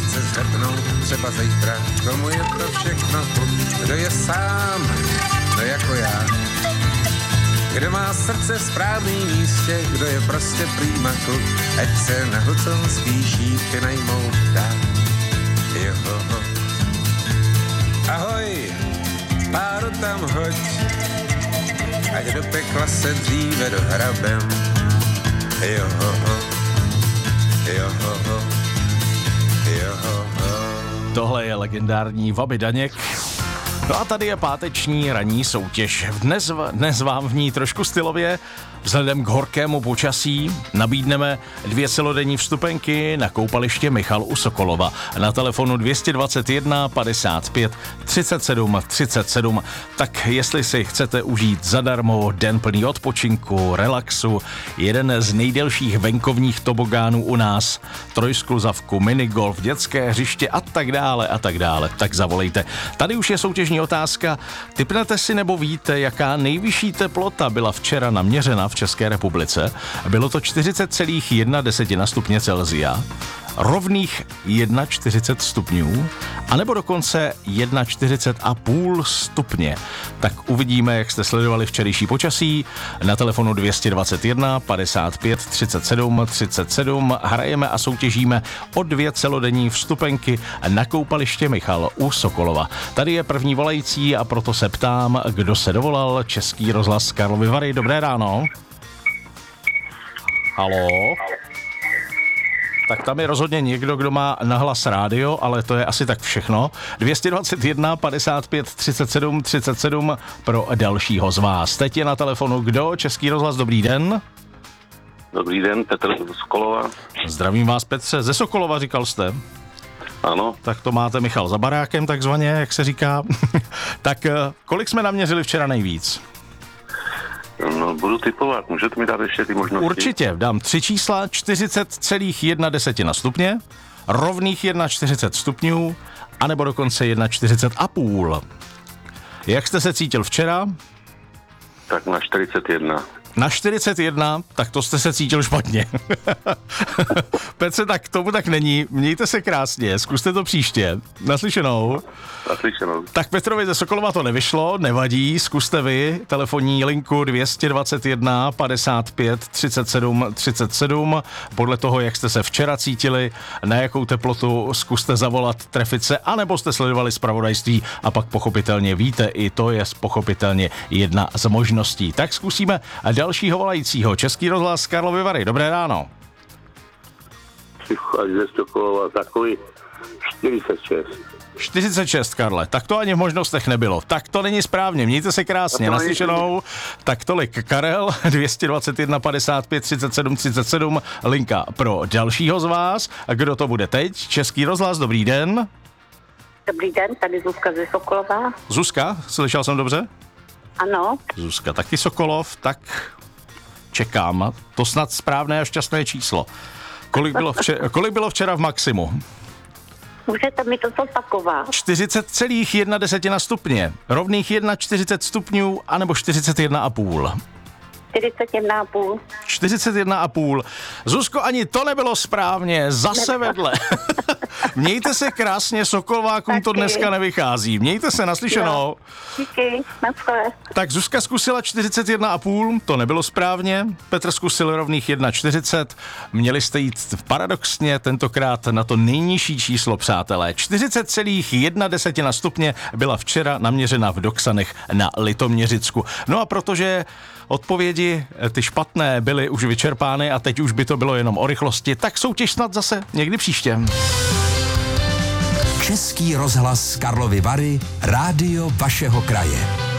chce zhrtnout třeba zítra, komu je to všechno fuk, kdo je sám, no jako já. Kdo má srdce v správném místě, kdo je prostě prýma kluk, ať se na huconský šípky najmout dá. Joho. Ahoj, páru tam hoď, ať do pekla se dříve dohrabem. Joho, joho, joho. Tohle je legendární Vaby Daněk. No a tady je páteční ranní soutěž. Dnes vám v ní trošku stylově, vzhledem k horkému počasí, nabídneme 2 celodenní vstupenky na koupaliště Michal u Sokolova. Na telefonu 221 55 37 37. Tak jestli si chcete užít zadarmo den plný odpočinku, relaxu, jeden z nejdelších venkovních tobogánů u nás, trojskluzavku, minigolf, dětské hřiště a tak dále, tak zavolejte. Tady už je soutěžní otázka. Tipnete si nebo víte, jaká nejvyšší teplota byla včera naměřena v České republice? Bylo to 40,1 stupně Celsia, rovných 41 stupňů, anebo dokonce 41,5 stupně. Tak uvidíme, jak jste sledovali včerejší počasí. Na telefonu 221 55 37 37 hrajeme a soutěžíme o 2 celodenní vstupenky na koupaliště Michal u Sokolova. Tady je první volající a proto se ptám, kdo se dovolal. Český rozhlas Karlovy Vary. Dobré ráno. Haló? Tak tam je rozhodně někdo, kdo má nahlas rádio, ale to je asi tak všechno. 221 55 37 37 pro dalšího z vás. Teď je na telefonu kdo? Český rozhlas, dobrý den. Dobrý den, Petr ze Sokolova. Zdravím vás, Petře, ze Sokolova, říkal jste? Ano. Tak to máte Michal za barákem, takzvaně, jak se říká. Tak kolik jsme naměřili včera nejvíc? No, budu tipovat, můžete mi dát ještě ty možnosti? Určitě, dám 3 čísla, 40,1 stupně, rovných 41 stupňů, anebo dokonce 41,5. Jak jste se cítil včera? Tak na 41. Na 41, tak to jste se cítil špatně. Petře, tak tomu tak není. Mějte se krásně, zkuste to příště. Naslyšenou. Naslyšenou. Tak Petrovi ze Sokolova to nevyšlo, nevadí, zkuste vy. Telefonní linku 221 55 37 37. Podle toho, jak jste se včera cítili, na jakou teplotu zkuste zavolat, trefit se, anebo jste sledovali zpravodajství a pak pochopitelně víte, i to je pochopitelně jedna z možností. Tak zkusíme dalšího volajícího. Český rozhlas Karlovy Vary. Dobré ráno. Až ze Sokolova, takový 46. 46, Karle. Tak to ani v možnostech nebylo. Tak to není správně. Mějte se krásně. Naslyšenou. Tak tolik Karel. 221 55 37 37. Linka pro dalšího z vás. A kdo to bude teď? Český rozhlas. Dobrý den. Dobrý den, tady Zuzka ze Sokolova. Zuzka, slyšel jsem dobře? Ano. Zuzka, taky Sokolov, tak čekám. To snad správné a šťastné číslo. Kolik bylo včera v maximu? Můžete mi to zopakovat? 40,1 stupně. Rovných 41 stupňů, anebo 41,5. 41,5. 41,5. Zuzko, ani to nebylo správně, zase vedle. Mějte se krásně, Sokolovákům to dneska nevychází. Mějte se, naslyšenou. Díky, naschle. Tak Zuzka zkusila 41,5, to nebylo správně. Petr zkusil rovných 1,40. Měli jste jít paradoxně tentokrát na to nejnižší číslo, přátelé. 40,1 stupně byla včera naměřena v Doksanech na Litoměřicku. No a protože odpovědi, ty špatné, byly už vyčerpány a teď už by to bylo jenom o rychlosti, tak soutěž snad zase někdy příště. Český rozhlas Karlovy Vary, rádio vašeho kraje.